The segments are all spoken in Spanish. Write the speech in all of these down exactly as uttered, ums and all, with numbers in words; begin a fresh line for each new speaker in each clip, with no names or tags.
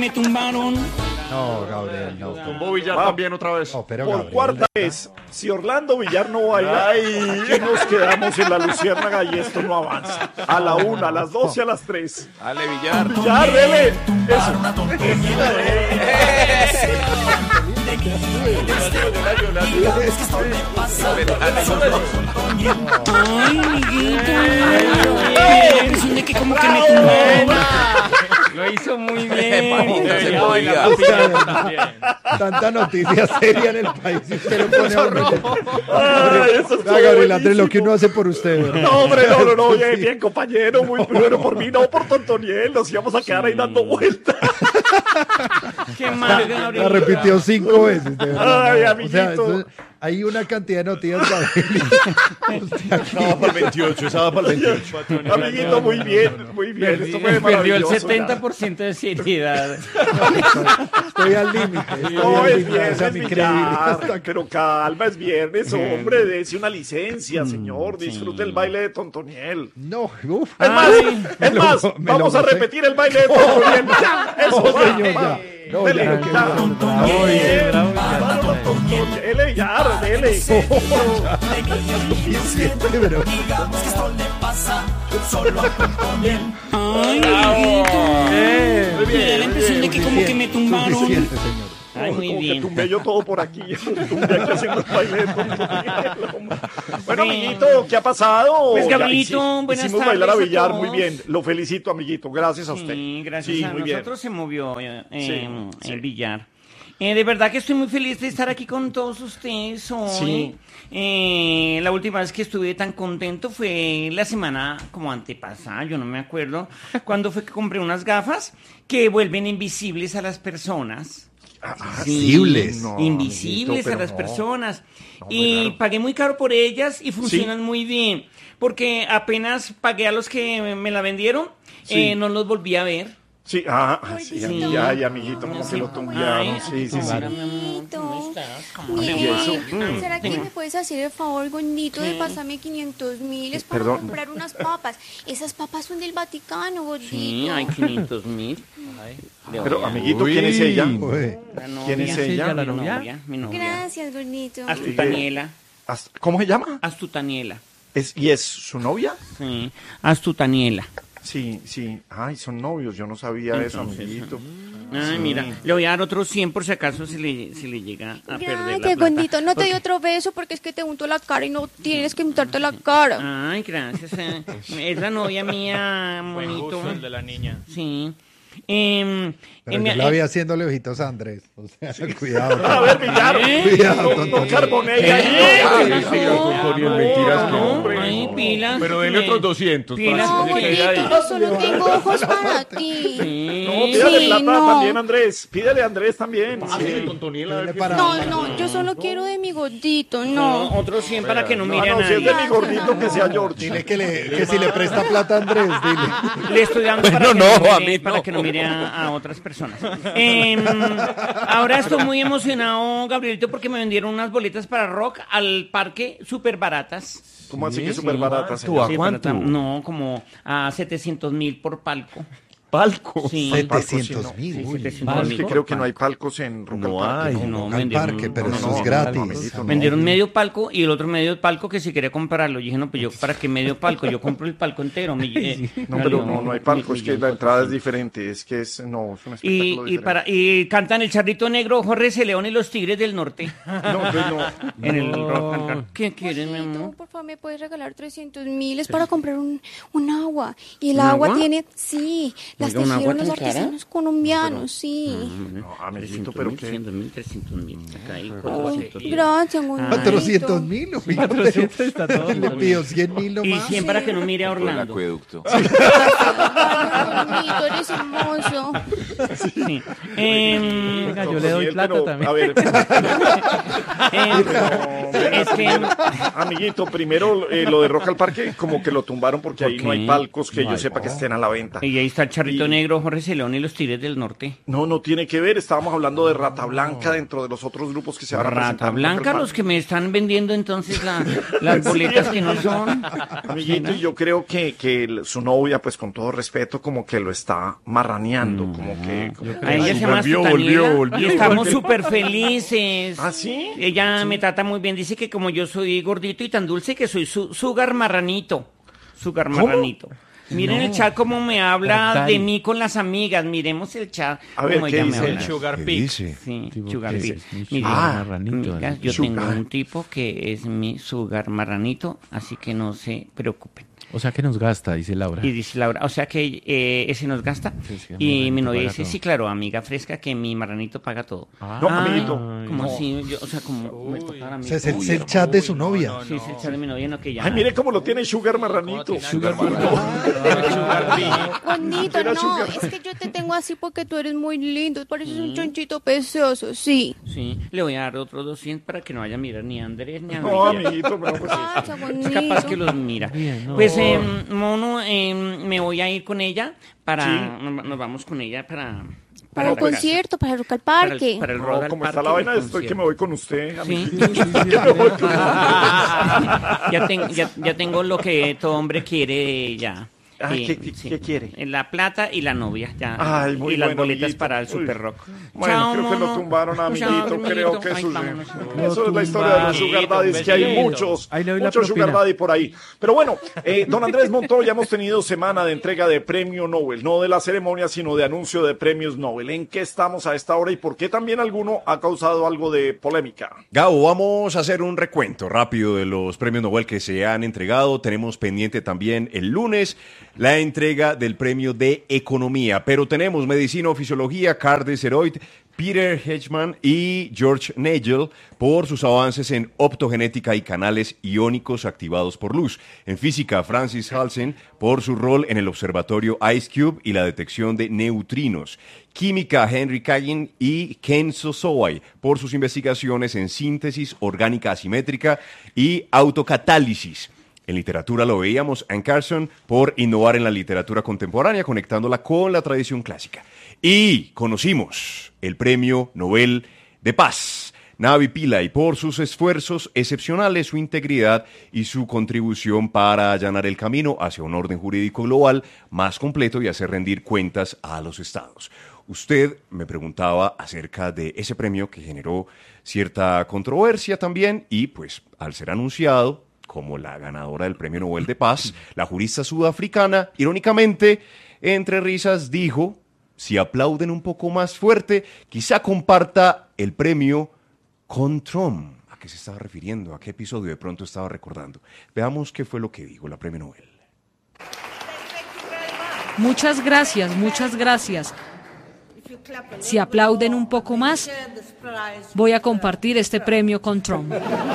Me tumbaron.
No, Gabriel, no.
Tumbó Villar ah, también otra vez.
No, pero
Por
Gabriel,
cuarta vez, si Orlando Villar no baila, aquí nos quedamos en la Luciérnaga y esto no avanza. A la una, a las dos y a las tres.
Dale, Villar.
Villar, dele. Eso.
Ay, amiguito. Es un de que como que me tumbaron.
Lo hizo muy bien.
Tanta noticia seria en el país y usted lo pone a uno.
Ay, eso es
Ah, Gabriel Andrés, lo que uno hace por usted, ¿verdad?
No, hombre, no, no, no, bien, bien, compañero, muy bueno por mí, no por Tontoniel, nos íbamos a quedar ahí dando vueltas.
Qué mal,
La
Gabriel.
repitió cinco veces, de verdad.
Ay,
no.
amiguito.
O sea, eso- hay una cantidad de noticias, Gabriel.
Esa va para el veintiocho, esa va para el veintiocho.
Amiguito, muy bien, muy bien, esto fue
Perdió el
maravilloso.
setenta por ciento de seriedad.
Estoy al límite. estoy
No,
al
es
límite, o
viernes,
sea, mi credibilidad
Villar,
está-
pero calma, es viernes, hombre, dése una licencia, señor, disfrute el baile de Tontoniel.
No, uf.
Es más,
Ay,
es
me lo-
más,
me lo
vamos a
gocé.
repetir el baile de Tontoniel. Ya, eso,
No,
va,
señor,
va.
ya. No,
Dele,
ya,
ya.
que-
Bravo, bien, bravo, Tontoniel. Dele, Villar, dele.
Siempre, pero-
Ay, amiguito.
Muy
Me da la impresión de que como que me tumbaron.
Suficiente, señor.
Ay, muy
Como que
bien.
tumbé yo todo por aquí. Tumbé aquí haciendo el baile de Tontoniel, hombre. Bueno, amiguito, ¿qué ha pasado?
Pues,
Ya
Gabrielito,
hici-
buenas
hicimos bailar a
tardes a
Villar,
todos.
muy bien. Lo felicito, amiguito. Gracias a usted.
Sí, gracias
Sí,
a
muy bien.
nosotros se movió eh,
Sí,
eh,
sí.
el billar. Eh, de verdad que estoy muy feliz de estar aquí con todos ustedes hoy.
Sí.
Eh, la última vez que estuve tan contento fue la semana como antepasada, yo no me acuerdo, cuando fue que compré unas gafas que vuelven invisibles a las personas. Sí,
Invisibles.
No,
invisibles
amiguito,
a
pero
las
no.
personas.
No, muy
y
raro.
pagué muy caro por ellas y funcionan muy bien. Porque apenas pagué a los que me la vendieron,
Sí.
eh, no los volví a ver.
Sí, ah, ah, sí,
Sí.
ay, ay, amiguito, como que lo tumbearon. Sí, sí, sí.
Hola, mi amor, ¿cómo estás? ¿Cómo
¿Y
te va?
eso?
¿Será que me puedes hacer el favor, gordito, de pasarme quinientos mil? Es para
Perdón.
comprar unas papas. Esas papas son del Vaticano, gordito.
Sí, hay quinientos mil.
Pero, amiguito, ¿quién es ella?
Uy.
¿Quién es ella?
Mi novia, mi novia.
Gracias, gordito.
Astutaniela.
Ast- ¿Cómo se llama?
Astutaniela.
¿Es, ¿Y es su novia?
Sí, Astutaniela.
Sí, sí. Ay, son novios, yo no sabía eso,
Entonces,
amiguito.
Ay, mira, le voy a dar otros cien por si acaso se le, se le llega a perder la
Gracias,
plata.
gordito. No te
Porque-
doy otro beso porque es que te unto la cara y no tienes que untarte la cara.
Ay, gracias. eh. Es la novia mía, monito.
de la niña.
Sí. Eh,
Pero
eh,
yo
me-
la
eh,
vi haciéndole ojitos a Andrés. O sea, cuidado.
A ver, Villar,
Cuidado,
no, no
tonto.
carbonee ahí.
¿Qué?
Ay,
Sí,
Tontoniel, mentiras que
no,
hombre.
ay, pilas.
Pero denle
eh,
otros doscientos.
pilas,
para
No,
que se quede ahí.
gordito, yo solo tengo ojos para ti.
Sí.
No, pídale
Sí,
plata
no.
también, Andrés. Pídale a Andrés también. Sí.
Tontoniel, a ver
Tiene
qué-
para-
No, no, yo solo quiero de mi gordito,
No,
no.
otros cien para que no
No,
mire a
no, si es de
nadie.
mi gordito, que sea George.
Dile que, le, que si le presta plata a Andrés, dile.
Le estoy dando para,
Bueno,
que,
no,
no
a
mire,
mí
para
no.
que no mire a, a otras personas. Eh, ahora estoy muy emocionado, Gabrielito, porque me vendieron unas boletas para rock al parque súper baratas.
¿Cómo así que súper barata,
¿Tú
señor?
a cuánto?
barata- No, como a setecientos mil por palco.
Palco.
Sí.
setecientos mil.
Sí,
uy.
setecientos
Es
mil
que
por
creo que no hay
palco.
palcos en Rock
No
al Parque.
hay.
No,
No, al
vendieron-
parque, pero
no,
eso
no,
es
no,
gratis.
amiguito, no.
Vendieron medio palco y el otro medio palco que si quería comprarlo. Yo dije, no, pues yo, ¿para qué medio palco? Yo compro el palco entero. mi- eh,
No, pero
salió
no, no hay
un
palcos, es que
millón
la entrada es
cuatrocientos.
diferente, es que es, no, es un
Y,
espectáculo
y,
diferente.
para, y cantan el Charrito Negro, Jorge C. León y los Tigres del Norte.
No, pues no.
En el rock and roll. ¿Qué quieres, mi
Gordito,
amor?
por favor, me puedes regalar trescientos mil. Es para comprar un, un agua. Y el
¿Un
agua,
agua?
tiene, sí, las
Oiga, ¿un agua
tejieron los
tan cara?
artesanos colombianos, sí.
No, amiguito, pero qué.
trescientos mil, trescientos mil. Acá hay
Ay,
cuatrocientos mil.
gracias, gordito.
cuatrocientos mil.
cuatrocientos está todo.
Le pidió cien mil
Y
nomás.
cien para que no mire a Orlando.
acueducto.
Ay, gordito, eres hermoso.
Sí. Em,
Venga, yo le doy
Bien,
plata
pero,
también.
A ver,
em,
no, venga,
Es que-
primero, amiguito, primero eh, lo de Rock al Parque, como que lo tumbaron porque
¿Por
ahí no hay
qué?
palcos que
No
yo
hay,
sepa que
no.
estén a la venta.
Y ahí está el Charrito
Y-
Negro, Jorge Celón y los Tigres del Norte.
No, no tiene que ver, estábamos hablando de Rata Blanca dentro de los otros grupos que se van a presentar.
Rata
en Rock al
Blanca,
Parque.
los que me están vendiendo entonces la- las boletas que no son.
Amiguito, y yo creo que, que el- su novia, pues con todo respeto, como que lo está marraneando, como que... como que-
A ella se llama
Volvió,
Sutaniela
volvió, volvió.
y estamos súper felices.
¿Ah, sí?
Ella me trata muy bien, dice que como yo soy gordito y tan dulce que soy su sugar marranito. Sugar marranito. Miren el chat cómo me habla
Total.
de mí con las amigas. Miremos el chat.
A ver,
cómo
¿qué
ella me
dice el
habla.
Sugar
¿Qué
Pig.
dice?
Sí,
Tipo,
Sugar
¿qué
Pig.
es? Mi
Mire,
sugar marranito,
amigas,
¿eh?
yo
Sugar.
tengo un tipo que es mi sugar marranito, así que no se preocupen.
O sea que nos gasta, dice Laura.
Y dice Laura, o sea que eh, ese nos gasta.
Sí, sí, mi
y mi
marranito
novia
paga
dice,
todo.
sí, claro, amiga fresca, que mi marranito paga todo.
No, amiguito.
Como
no.
si, yo, o sea, como me tocara a mí.
O sea, es el,
Uy,
es el chat de su novia.
Sí, es el chat de mi novia, no que ya.
Ay, mire cómo lo tiene Sugar Marranito.
Sugar
Bonito,
Era
no,
sugar.
es que yo te tengo así porque tú eres muy lindo, pareces un chonchito precioso, sí.
Sí, le voy a dar otros doscientos para que no vaya a mirar ni a Andrés ni a
No,
Miguel.
amiguito, pero pues...
Ay, qué
Es
bonito.
capaz que los mira.
Bien, no.
Pues, eh, Mono, eh, me voy a ir con ella para...
Sí.
Nos, nos vamos con ella para...
Para un
la-
concierto, para Rock al
para el-
Parque.
Para el,
No,
Rock al
como está
Parque
la vaina,
y el
estoy que
concierto.
me voy con usted,
Sí.
amiguito.
ya, ten- ya, ya tengo lo que todo hombre quiere ya.
Ay,
Eh,
¿qué- qué- qué quiere?
La plata y la novia ya.
Ay, muy
y las
bueno,
boletas
amiguito.
para el
Uy.
Super Rock.
Bueno,
Chao,
creo que lo
mono.
tumbaron,
Chao,
amiguito. Creo
amiguito.
que
Ay,
eso,
vámonos.
eso es la historia de los Sugar Daddies, que hay muchos,
Ahí le doy la
muchos Sugar
propina.
Daddy por ahí. Pero bueno, eh, don Andrés Montoya, hemos tenido semana de entrega de premio Nobel, no de la ceremonia, sino de anuncio de premios Nobel. ¿En qué estamos a esta hora y por qué también alguno ha causado algo de polémica?
Gabo, vamos a hacer un recuento rápido de los premios Nobel que se han entregado. Tenemos pendiente también el lunes la entrega del premio de Economía, pero tenemos Medicina o Fisiología, Carl Desseroit, Peter Hedgeman y George Nagel por sus avances en optogenética y canales iónicos activados por luz. En física, Francis Halsen por su rol en el observatorio IceCube y la detección de neutrinos. Química, Henry Kagan y Ken Sosowai por sus investigaciones en síntesis orgánica asimétrica y autocatálisis. En literatura lo veíamos, Anne Carson por innovar en la literatura contemporánea, conectándola con la tradición clásica. Y conocimos el Premio Nobel de Paz, Navi Pillay, por sus esfuerzos excepcionales, su integridad y su contribución para allanar el camino hacia un orden jurídico global más completo y hacer rendir cuentas a los estados. Usted me preguntaba acerca de ese premio que generó cierta controversia también y pues al ser anunciado como la ganadora del Premio Nobel de Paz, la jurista sudafricana, irónicamente, entre risas, dijo, si aplauden un poco más fuerte, quizá comparta el premio con Trump. ¿A qué se estaba refiriendo? ¿A qué episodio de pronto estaba recordando? Veamos qué fue lo que dijo la Premio Nobel.
Muchas gracias, muchas gracias. Si aplauden un poco más, voy a compartir este premio con Trump.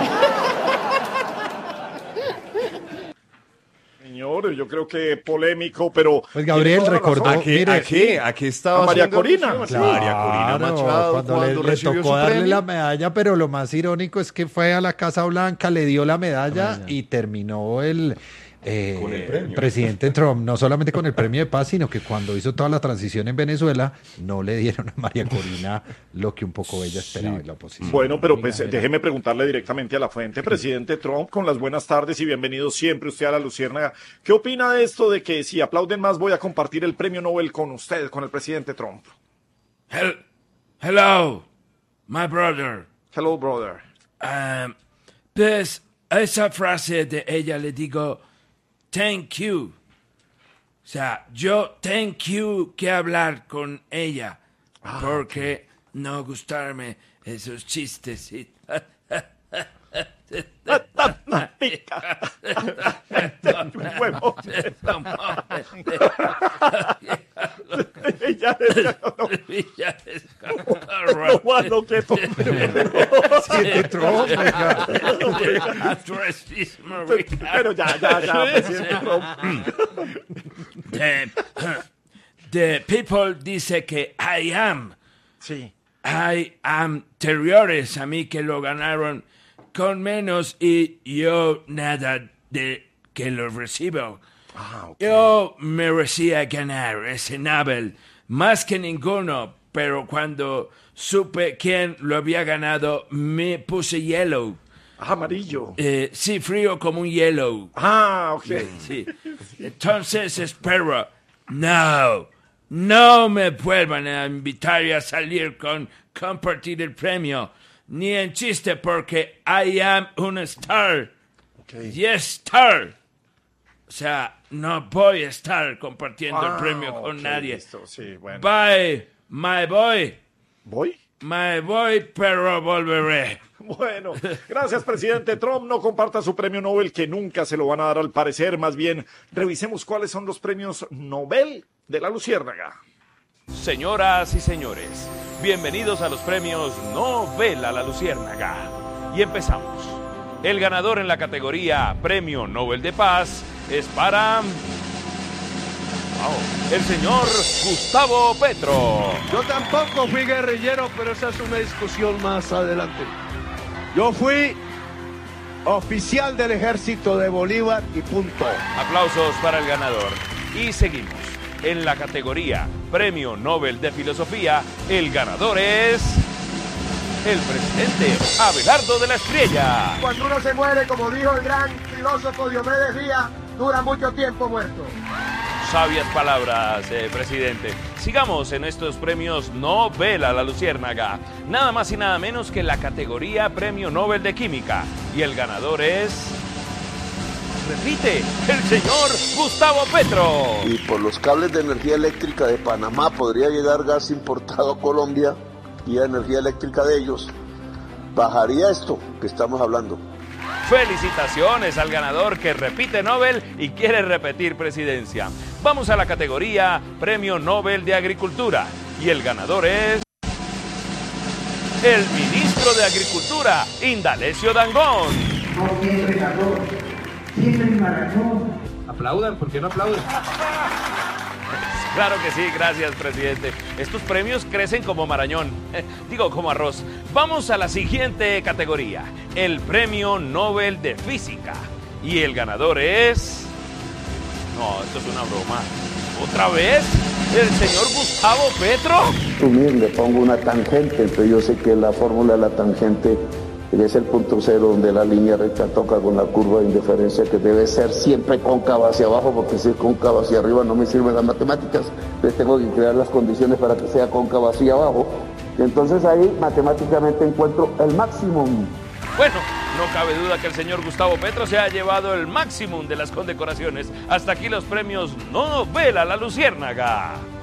Señores, yo creo que polémico, pero...
Pues Gabriel
tiene toda la
recordó-
razón.
¿A qué,
mire,
a qué, a qué estaba
a María
haciendo
Corina.
alusión? María Corina
Claro,
Machado,
cuando,
cuando,
le, le
recibió
tocó
su
darle
premio.
la medalla, pero lo más irónico es que fue a la Casa Blanca, le dio la medalla y terminó el, eh,
Con el premio.
presidente Trump, no solamente con el premio de paz, sino que cuando hizo toda la transición en Venezuela, no le dieron a María Corina lo que un poco ella esperaba en la oposición.
Bueno, pero pues déjeme preguntarle directamente a la fuente, presidente Trump, con las buenas tardes y bienvenido siempre usted a la Luciérnaga. ¿Qué opina de esto de que si aplauden más voy a compartir el premio Nobel con usted, con el presidente Trump?
Hel- Hello, my brother.
Hello, brother.
Um, pues a esa frase de ella le digo, thank you. O sea, yo thank you que hablar con ella, porque no gustarme esos chistes. y-
Huevo. Ya decía, no,
Ya es-
no, Juan, que
Presidente Trump, oiga.
Pero ya, ya, ya, presidente Trump.
The, the people dice que I am.
Sí.
Hay anteriores a mí que lo ganaron, con menos y yo nada de que lo recibo.
Ah, ok.
Yo merecía ganar ese Nobel más que ninguno, pero cuando supe quién lo había ganado, me puse hielo.
Ah, amarillo.
Eh, sí, frío como un hielo.
Ah, ok.
Sí. Entonces espero, no, no me vuelvan a invitar a salir con compartir el premio, ni en chiste, porque I am un star.
Okay.
Yes, star. O sea, no voy a estar compartiendo
Ah,
el premio con
ok,
nadie.
listo, sí, bueno.
Bye, my boy.
¿Voy?
My boy, pero volveré.
Bueno, gracias, presidente Trump. No comparta su premio Nobel, que nunca se lo van a dar al parecer. Más bien, revisemos cuáles son los premios Nobel de la Luciérnaga.
Señoras y señores, bienvenidos a los premios Nobel a la Luciérnaga. Y empezamos. El ganador en la categoría Premio Nobel de Paz es para... Wow, el señor Gustavo Petro.
Yo tampoco fui guerrillero, pero esa es una discusión más adelante. Yo fui oficial del ejército de Bolívar y punto.
Aplausos para el ganador. Y seguimos. En la categoría Premio Nobel de Filosofía, el ganador es... el presidente Abelardo de la Espriella.
Cuando uno se muere, como dijo el gran filósofo Diomedes Díaz, dura mucho tiempo muerto.
Sabias palabras, eh, presidente. Sigamos en estos premios Nobel a la Luciérnaga. Nada más y nada menos que la categoría Premio Nobel de Química. Y el ganador es... repite, el señor Gustavo Petro.
Y por los cables de energía eléctrica de Panamá podría llegar gas importado a Colombia y la energía eléctrica de ellos. Bajaría esto que estamos hablando.
Felicitaciones al ganador que repite Nobel y quiere repetir presidencia. Vamos a la categoría Premio Nobel de Agricultura. Y el ganador es... el ministro de Agricultura, Indalecio Dangond.
Aplaudan, ¿por qué no aplauden?
Claro que sí, gracias, presidente. Estos premios crecen como marañón, digo, como arroz. Vamos a la siguiente categoría, el Premio Nobel de Física. Y el ganador es... no, esto es una broma. ¿Otra vez? ¿El señor Gustavo Petro?
Unir, le pongo una tangente, entonces yo sé que la fórmula de la tangente es el punto cero donde la línea recta toca con la curva de indiferencia, que debe ser siempre cóncava hacia abajo, porque si es cóncava hacia arriba no me sirven las matemáticas. Entonces tengo que crear las condiciones para que sea cóncava hacia abajo. Y entonces ahí matemáticamente encuentro el máximo.
Bueno, no cabe duda que el señor Gustavo Petro se ha llevado el máximo de las condecoraciones. Hasta aquí los premios Nobel a la Luciérnaga.